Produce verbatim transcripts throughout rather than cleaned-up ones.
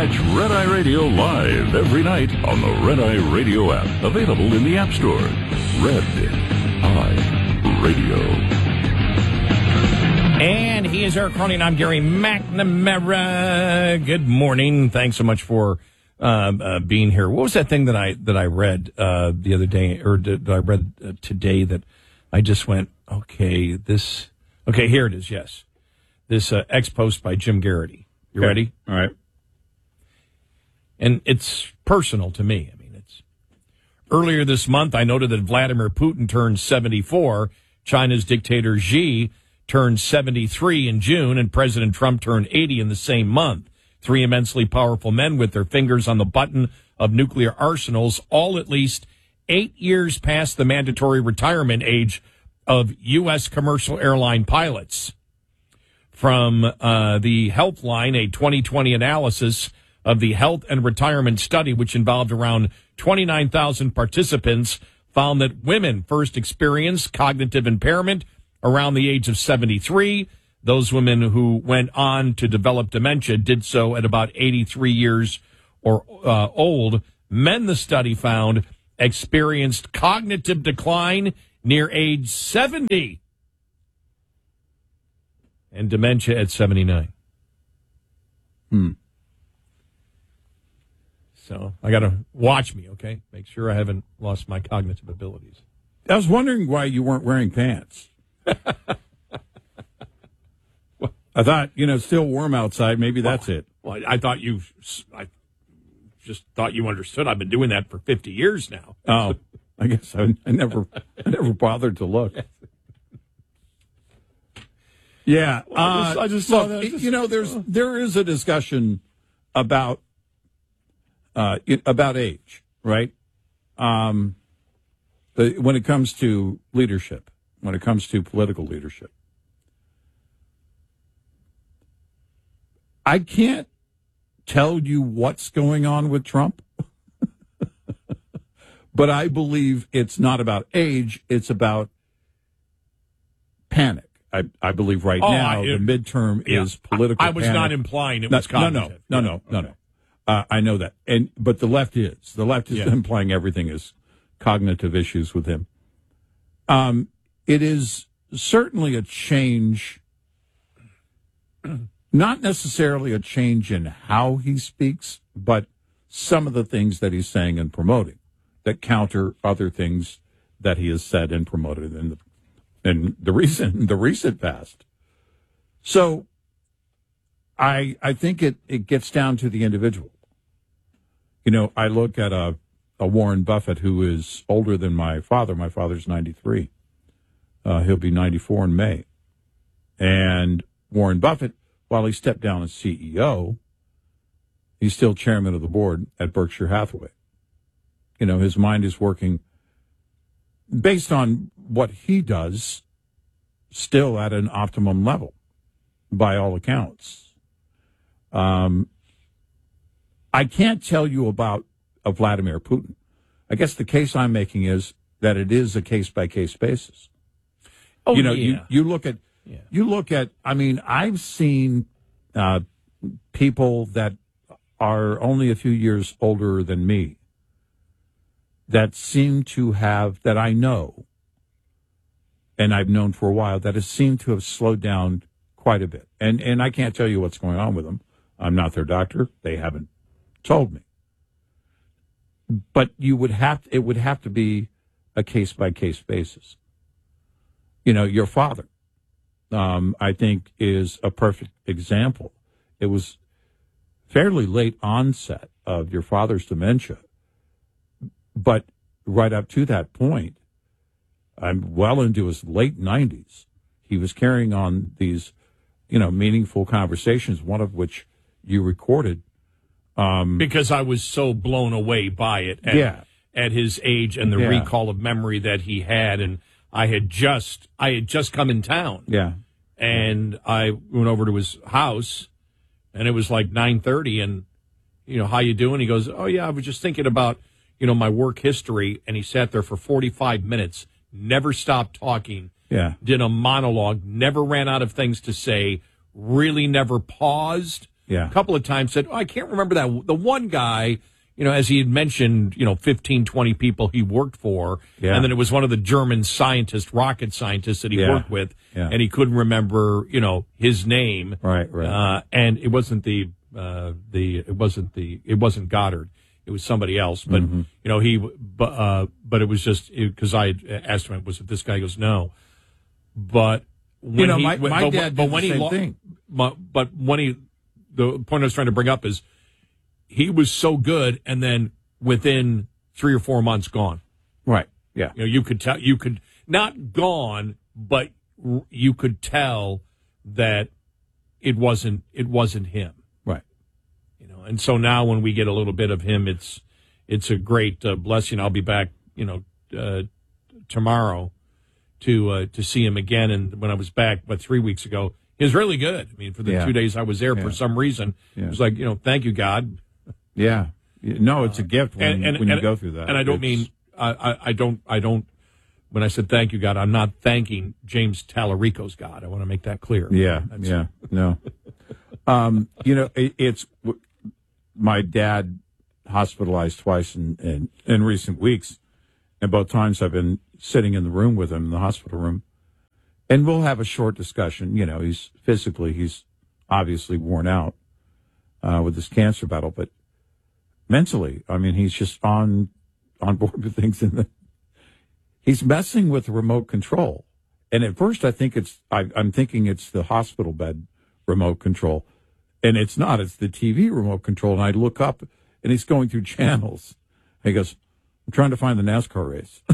Catch Red Eye Radio live every night on the Red Eye Radio app. Available in the App Store. Red Eye Radio. And he is Eric Cronin. I'm Gary McNamara. Good morning. Thanks so much for uh, uh, being here. What was that thing that I that I read uh, the other day, or that I read uh, today that I just went, okay, this, okay, here it is, yes. This uh, ex-post by Jim Garrity. You okay. ready? All right. And it's personal to me. I mean, it's earlier this month, I noted that Vladimir Putin turned seventy-four, China's dictator Xi turned seventy-three in June, and President Trump turned eighty in the same month. Three immensely powerful men with their fingers on the button of nuclear arsenals, all at least eight years past the mandatory retirement age of U S commercial airline pilots. From uh, the Healthline, a twenty twenty analysis of the health and retirement study, which involved around twenty-nine thousand participants, found that women first experienced cognitive impairment around the age of seventy-three. Those women who went on to develop dementia did so at about eighty-three years or uh, old. Men, the study found, experienced cognitive decline near age seventy and dementia at seventy-nine. Hmm. So I got to watch me, okay? Make sure I haven't lost my cognitive abilities. I was wondering why you weren't wearing pants. I thought, you know, it's still warm outside. Maybe that's well, it. Well, I thought you, I just thought you understood. I've been doing that for fifty years now. Oh, I guess I, I never, I never bothered to look. Yeah, well, I just, uh, I just look, saw that. Just, you know, there's there is a discussion about uh, it, about age, right? Um, the, when it comes to leadership, when it comes to political leadership. I can't tell you what's going on with Trump, but I believe it's not about age. It's about panic. I, I believe right oh, now I, the midterm yeah, is political I, I was panic. not implying it no, was cognitive. No, no, no, no, no, no. Uh, I know that. and But the left is. The left is yeah. implying everything is cognitive issues with him. Um, it is certainly a change. Not necessarily a change in how he speaks, but some of the things that he's saying and promoting that counter other things that he has said and promoted in the in the recent the recent past. So I I think it, it gets down to the individual. You know, I look at a, a Warren Buffett who is older than my father. My father's ninety-three. Uh, he'll be ninety-four in May. And Warren Buffett, while he stepped down as C E O, he's still chairman of the board at Berkshire Hathaway. You know, his mind is working based on what he does, still at an optimum level, by all accounts. Um, I can't tell you about a Vladimir Putin. I guess the case I'm making is that it is a case-by-case basis. Oh, you know, yeah. you, you look at Yeah. You look at, I mean, I've seen uh, people that are only a few years older than me that seem to have, that I know, and I've known for a while, that has seemed to have slowed down quite a bit. And and I can't tell you what's going on with them. I'm not their doctor. They haven't told me. But you would have, it would have to be a case-by-case basis. You know, your father. Um, I think is a perfect example. It was fairly late onset of your father's dementia, but right up to that point, I'm well into his late nineties. He was carrying on these, you know, meaningful conversations, one of which you recorded. Um, because I was so blown away by it at, yeah. at his age and the yeah. recall of memory that he had, and I had just I had just come in town. Yeah. And I went over to his house, and it was like nine thirty, and, you know, how you doing? He goes, oh, yeah, I was just thinking about, you know, my work history, and he sat there for forty-five minutes, never stopped talking, yeah. did a monologue, never ran out of things to say, really never paused, Yeah. a couple of times said, oh, I can't remember that. The one guy, you know, as he had mentioned, you know, fifteen, twenty people he worked for, Yeah. and then it was one of the German scientists, rocket scientists that he Yeah. worked with, Yeah. and he couldn't remember, you know, his name. Right, right. Uh, and it wasn't the, uh, the, it wasn't the, it wasn't Goddard. It was somebody else. But, Mm-hmm. you know, he, but, uh, but it was just, because I asked him, was it this guy? He goes, no. But, when You know, he, my- when- my but, dad but did when the he, same lo- thing. But, but when he, the point I was trying to bring up is he was so good, and then within three or four months, gone. Right. Yeah. You know, you could tell, you could not gone, but r- you could tell that it wasn't, it wasn't him. Right. You know, and so now when we get a little bit of him, it's, it's a great uh, blessing. I'll be back, you know, uh, tomorrow to uh, to see him again. And when I was back, what, three weeks ago, he was really good. I mean, for the Yeah. two days I was there, Yeah. for some reason, Yeah. it was like, you know, thank you, God. Yeah. No, it's a gift when, And, and, when you and- go through that. And I don't It's- mean, I, I, I don't, I don't, when I said thank you, God, I'm not thanking James Tallarico's God. I want to make that clear. Yeah. That's- Yeah. No. um, you know, it, it's my dad hospitalized twice in, in, in recent weeks. And both times I've been sitting in the room with him in the hospital room. And we'll have a short discussion. You know, he's physically, he's obviously worn out uh, with this cancer battle, but mentally, I mean, he's just on on board with things. In the, he's messing with the remote control. And at first, I think it's, I, I'm thinking it's the hospital bed remote control. And it's not, it's the T V remote control. And I look up and he's going through channels. He goes, I'm trying to find the NASCAR race.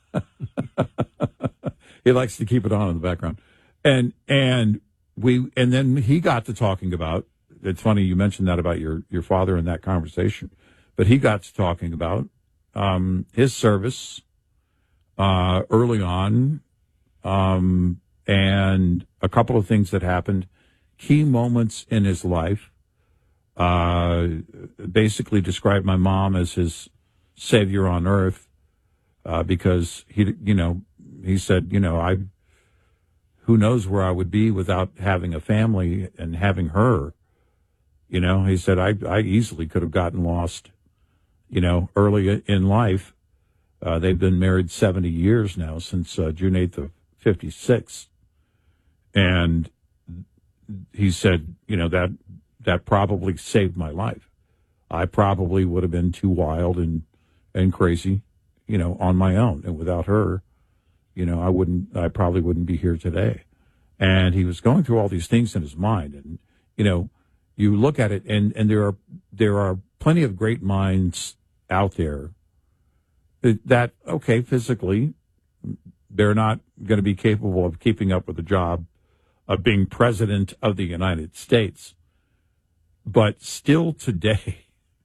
He likes to keep it on in the background. And, and we, and then he got to talking about, it's funny you mentioned that about your, your father in that conversation, but he got to talking about, um, his service, uh, early on, um, and a couple of things that happened, key moments in his life, uh, basically described my mom as his savior on earth, uh, because he, you know, he said, you know, I, who knows where I would be without having a family and having her, you know, he said, I, I easily could have gotten lost, you know, early in life. Uh, they've been married seventy years now, since uh, June eighth of fifty-six. And he said, you know, that, that probably saved my life. I probably would have been too wild and, and crazy, you know, on my own. And without her, you know, I wouldn't, I probably wouldn't be here today. And he was going through all these things in his mind. And, you know, you look at it and, and there are, there are plenty of great minds out there that, okay, physically, they're not going to be capable of keeping up with the job of being president of the United States. But still today,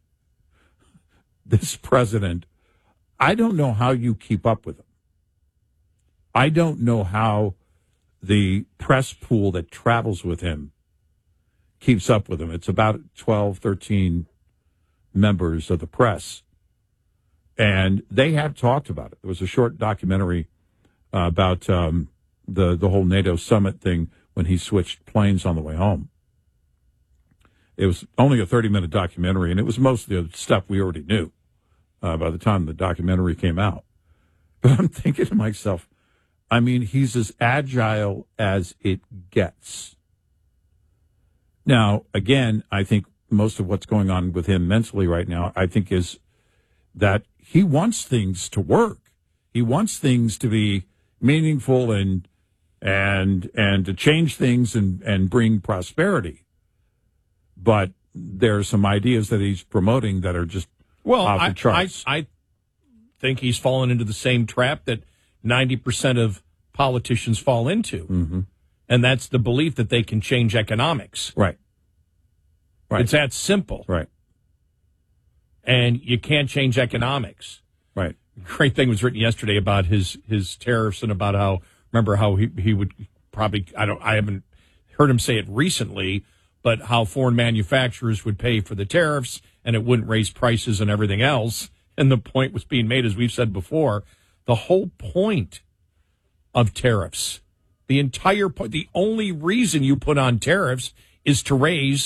this president, I don't know how you keep up with him. I don't know how the press pool that travels with him keeps up with him. It's about twelve, thirteen members of the press. And they have talked about it. There was a short documentary uh, about um, the, the whole NATO summit thing when he switched planes on the way home. It was only a thirty-minute documentary, and it was mostly the stuff we already knew uh, by the time the documentary came out. But I'm thinking to myself, I mean, he's as agile as it gets. Now, again, I think most of what's going on with him mentally right now, I think, is that he wants things to work. He wants things to be meaningful and and and to change things and, and bring prosperity. But there are some ideas that he's promoting that are just Well, off I, the charts. I, I think he's fallen into the same trap that ninety percent of politicians fall into. Mm-hmm. And that's the belief that they can change economics. Right. Right. It's that simple. Right. And you can't change economics. Right. Great thing was written yesterday about his, his tariffs and about how, remember how he, he would probably, I don't, I haven't heard him say it recently, but how foreign manufacturers would pay for the tariffs and it wouldn't raise prices and everything else. And the point was being made, as we've said before, the whole point of tariffs, the entire point, the only reason you put on tariffs is to raise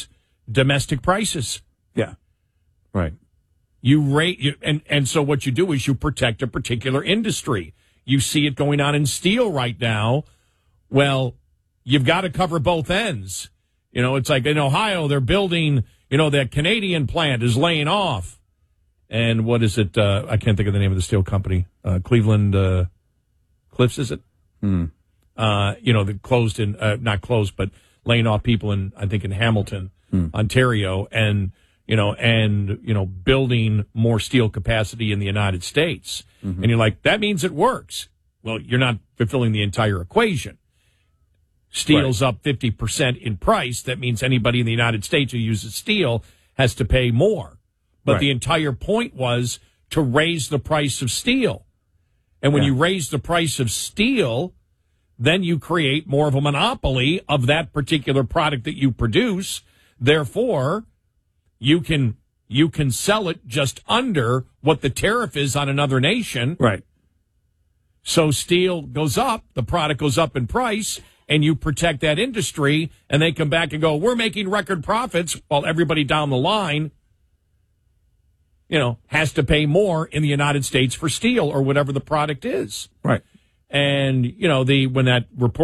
domestic prices. Yeah. Right. You rate, you, and, and so what you do is you protect a particular industry. You see it going on in steel right now. Well, you've got to cover both ends. You know, it's like in Ohio, they're building, you know, that Canadian plant is laying off. And what is it? Uh, I can't think of the name of the steel company. Uh, Cleveland uh, Cliffs, is it? Hmm. Uh, you know, the closed in, uh, not closed, but laying off people in, I think, in Hamilton, hmm. Ontario, and, you know, and, you know, building more steel capacity in the United States. Mm-hmm. And you're like, that means it works. Well, you're not fulfilling the entire equation. Steel's right. Up fifty percent in price. That means anybody in the United States who uses steel has to pay more. But right. The entire point was to raise the price of steel. And when yeah. you raise the price of steel, then you create more of a monopoly of that particular product that you produce. Therefore, you can you can sell it just under what the tariff is on another nation. Right. So steel goes up, the product goes up in price, and you protect that industry, and they come back and go, we're making record profits, while everybody down the line, you know, has to pay more in the United States for steel or whatever the product is. Right. And, you know, the when that report